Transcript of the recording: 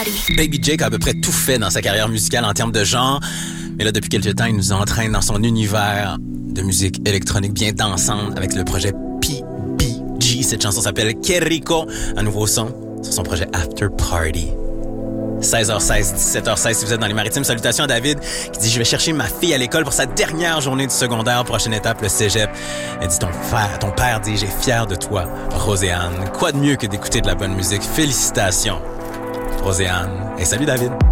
party. Baby Jake a à peu près tout fait dans sa carrière musicale en termes de genre. Mais là, depuis quelques temps, il nous entraîne dans son univers de musique électronique bien dansante avec le projet PBG. Cette chanson s'appelle Que Rico, un nouveau son sur son projet After Party. 16h16, 17h16, si vous êtes dans les Maritimes. Salutations à David qui dit « Je vais chercher ma fille à l'école pour sa dernière journée du secondaire. Prochaine étape, le cégep. » Elle dit « Ton père dit « J'ai fier de toi, Roséanne. » Quoi de mieux que d'écouter de la bonne musique? Félicitations, Roséanne. Et salut David.